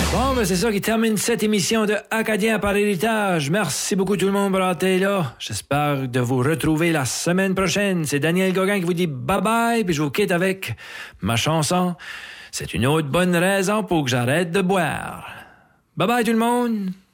Bon, ben c'est ça qui termine cette émission de Acadien par héritage. Merci beaucoup tout le monde pour être là. J'espère de vous retrouver la semaine prochaine. C'est Daniel Gauguin qui vous dit bye-bye, puis je vous quitte avec ma chanson. C'est une autre bonne raison pour que j'arrête de boire. Bye-bye tout le monde!